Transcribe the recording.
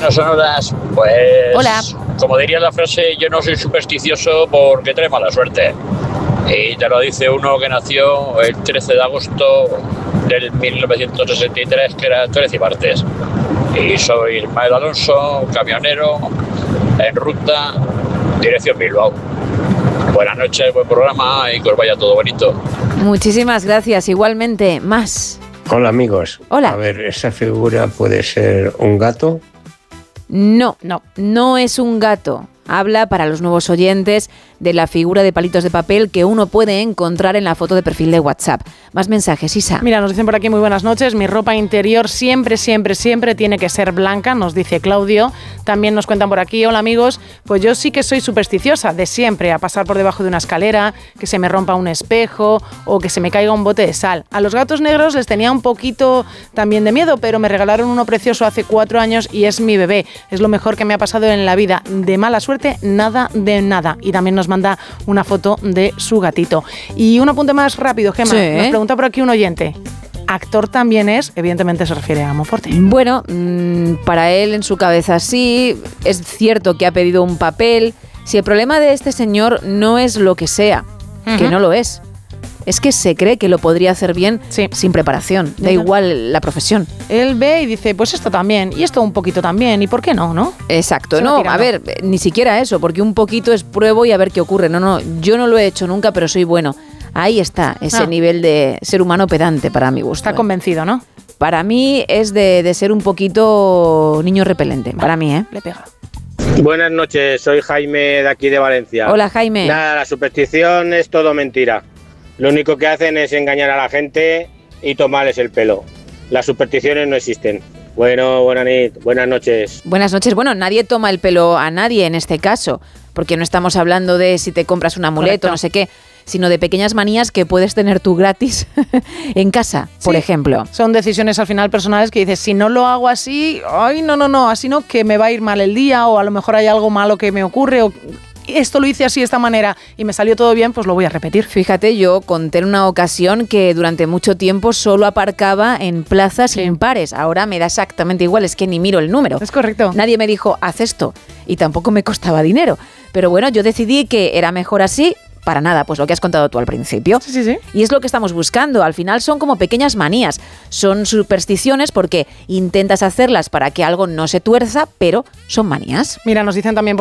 buenas sonoras. Pues, hola. Como diría la frase, yo no soy supersticioso porque trae mala suerte. Y te lo dice uno que nació el 13 de agosto del 1963, que era 13 y martes. Y soy Ismael Alonso, camionero, en ruta, dirección Bilbao. Buenas noches, buen programa y que os vaya todo bonito. Muchísimas gracias, igualmente. Más. Hola amigos. Hola. A ver, ¿esa figura puede ser un gato? No es un gato. Habla, para los nuevos oyentes, de la figura de palitos de papel que uno puede encontrar en la foto de perfil de WhatsApp. Más mensajes, Isa. Mira, nos dicen por aquí, muy buenas noches, mi ropa interior siempre tiene que ser blanca, nos dice Claudio. También nos cuentan por aquí, hola amigos, pues yo sí que soy supersticiosa, de siempre, a pasar por debajo de una escalera, que se me rompa un espejo o que se me caiga un bote de sal. A los gatos negros les tenía un poquito también de miedo, pero me regalaron uno precioso hace 4 años y es mi bebé. Es lo mejor que me ha pasado en la vida. De mala suerte, nada de nada. Y también nos manda una foto de su gatito. Y un apunte más rápido, Gemma. Sí. Nos pregunta por aquí un oyente. Actor también es, evidentemente se refiere a Monforte. Bueno, para él en su cabeza sí, es cierto que ha pedido un papel. Si el problema de este señor no es lo que sea, que no lo es que se cree que lo podría hacer bien sin preparación. Da igual la profesión. Él ve y dice, pues esto también, y esto un poquito también, ¿y por qué no? ¿No? Exacto, no, a ver, ni siquiera eso, porque un poquito es pruebo y a ver qué ocurre. No, yo no lo he hecho nunca, pero soy bueno. Ahí está, ese nivel de ser humano pedante para mi gusto. Está convencido, ¿no? Para mí es de ser un poquito niño repelente, para mí, Le pega. Buenas noches, soy Jaime de aquí de Valencia. Hola, Jaime. Nada, la superstición es todo mentira. Lo único que hacen es engañar a la gente y tomarles el pelo. Las supersticiones no existen. Bueno, buenas noches. Buenas noches. Bueno, nadie toma el pelo a nadie en este caso, porque no estamos hablando de si te compras un amuleto, no sé qué, sino de pequeñas manías que puedes tener tú gratis en casa, por ejemplo. Son decisiones al final personales que dices, si no lo hago así, ay, no, así no, que me va a ir mal el día, o a lo mejor hay algo malo que me ocurre, o esto lo hice así de esta manera y me salió todo bien, pues lo voy a repetir. Fíjate, yo conté en una ocasión que durante mucho tiempo solo aparcaba en plazas impares. Ahora me da exactamente igual, es que ni miro el número. Es correcto. Nadie me dijo, haz esto, y tampoco me costaba dinero. Pero bueno, yo decidí que era mejor así. Para nada, pues lo que has contado tú al principio. Sí. Y es lo que estamos buscando. Al final son como pequeñas manías. Son supersticiones porque intentas hacerlas para que algo no se tuerza, pero son manías. Mira, nos dicen también